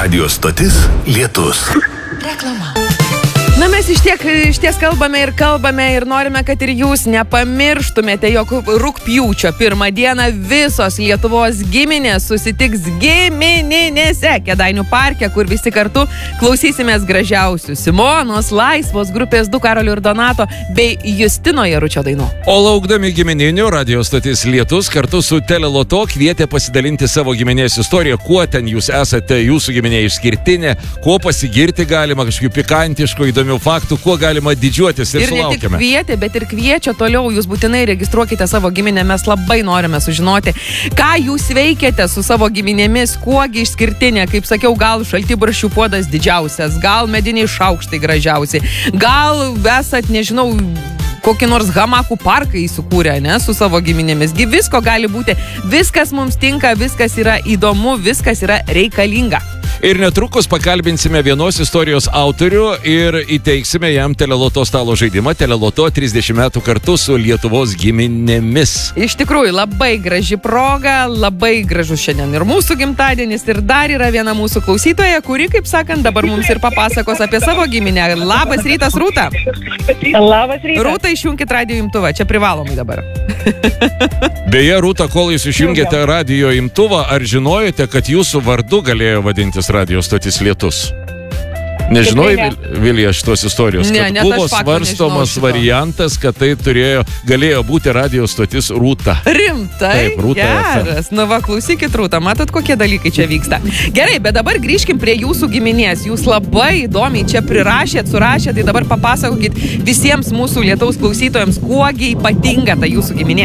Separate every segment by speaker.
Speaker 1: Radio stotis Lietus.
Speaker 2: Reklama. Na, mes išties kalbame ir norime, kad ir jūs nepamirštumėte, jog rugpjūčio 1 dieną visos Lietuvos giminės susitiks gimininėse Kėdainių parke, kur visi kartu klausysimės gražiausių Simonos, Laisvos, grupės 2 Karolio ir Donato bei Justino Jaručio dainų.
Speaker 3: O laukdami gimininių, Radio stotis Lietus kartu su Teleloto kvietė pasidalinti savo giminės istoriją, kuo ten jūs esate, jūsų giminė išskirtinė, kuo pasigirti galima, kažkokių pikantiškų, įdomių faktų, kuo galima didžiuotis ir sulaukiame.
Speaker 2: Ir ne tik kvietė, bet ir kviečia toliau, jūs būtinai registruokite savo giminę, mes labai norime sužinoti, ką jūs veikiate su savo giminėmis, kuogi išskirtinė, kaip sakiau, gal šaltibarščių puodas didžiausias, gal mediniai šaukštai gražiausi, gal esat, nežinau, kokį nors hamakų parką įsikūrę, ne, su savo giminėmis. Visko gali būti, viskas mums tinka, viskas yra įdomu, viskas yra reikalinga.
Speaker 3: Ir netrukus pakalbinsime vienos istorijos autorių ir įteiksime jam Teleloto stalo žaidimą. Teleloto 30 metų kartu su Lietuvos giminėmis.
Speaker 2: Iš tikrųjų, labai graži proga, labai gražus šiandien ir mūsų gimtadienis, ir dar yra viena mūsų klausytoja, kuri, kaip sakant, dabar mums ir papasakos apie savo giminę. Labas rytas, Rūta.
Speaker 4: Labas rytas.
Speaker 2: Rūta, išjunkit radijo imtuvą, čia privalomai dabar.
Speaker 3: Beje, Rūta, kol jūs išjungėte radijo imtuvą, ar žinojote, kad jūsų vardu galėjo vadintis Radio stotis Lietus? Nežinojai, Vilija, šitos istorijos, kad buvo svarstomas variantas, kad tai galėjo būti radio stotis Rūta.
Speaker 2: Rimtai?
Speaker 3: Taip, Rūta.
Speaker 2: Geras. Nu va, klausykit, Rūta, matot, kokie dalykai čia vyksta. Gerai, bet dabar grįžkim prie jūsų giminės. Jūs labai įdomiai čia prirašėt, surašėt, tai dabar papasakokit visiems mūsų Lietaus klausytojams, kuogi ypatinga ta jūsų giminė.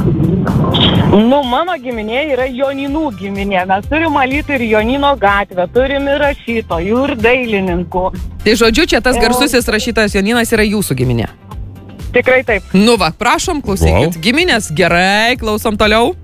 Speaker 4: Nu, mano giminė yra Joninų giminė. Mes turim Alytų ir Jonino gatvę, turim ir rašytojų, ir dailininkų.
Speaker 2: Tai žodžiu, čia tas garsusis rašytojas Joninas yra jūsų giminė.
Speaker 4: Tikrai taip.
Speaker 2: Nu va, prašom, klausykit. Wow. Giminės, gerai, klausom toliau.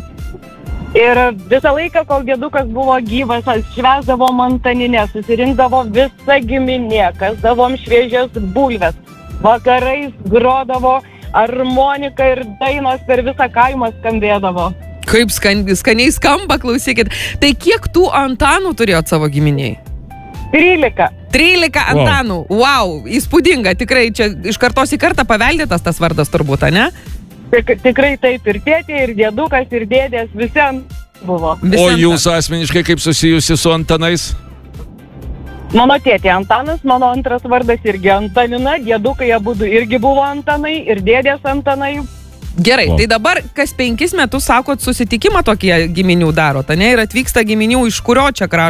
Speaker 4: Ir visą laiką, kol dėdukas buvo gyvas, švęsdavom antaninę, susirinkdavo visa giminė, kasdavom šviežias bulves. Vakarais grodavo harmonika ir dainos per visą kaimą skambėdavo.
Speaker 2: Kaip skaniai skamba, klausykit. Tai kiek tų Antanų turėjot savo giminiai?
Speaker 4: 13.
Speaker 2: 13 Antanų. Wow, įspūdinga. Tikrai čia iš kartos į kartą paveldėtas tas vardas turbūt, ne?
Speaker 4: Tikrai taip. Ir tėtė, ir dėdukas, ir dėdės, visi buvo.
Speaker 3: O jūs asmeniškai kaip susijusi su Antanais?
Speaker 4: Mano tėtė Antanas, mano antras vardas irgi Antanina, dėdukai abudu irgi buvo Antanai ir dėdės Antanai.
Speaker 2: Gerai, tai dabar kas 5 metus, sakot, susitikimą tokie giminių darot, ne? Ir atvyksta giminių iš kurio čia krašto?